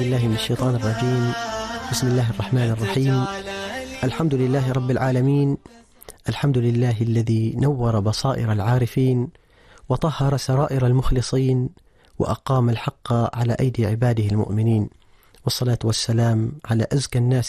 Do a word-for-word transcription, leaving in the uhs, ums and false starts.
الله من الشيطان الرجيم. بسم الله الرحمن الرحيم. الحمد لله رب العالمين، الحمد لله الذي نور بصائر العارفين وطهر سرائر المخلصين وأقام الحق على أيدي عباده المؤمنين، والصلاة والسلام على أزكى الناس